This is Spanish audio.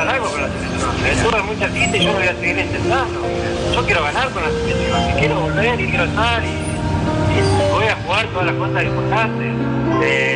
lograr algo con la selección. El fútbol es muy cerquita y yo lo voy a seguir intentando. Yo quiero ganar con la selección, y quiero volver y quiero estar y voy a jugar todas las cosas importantes.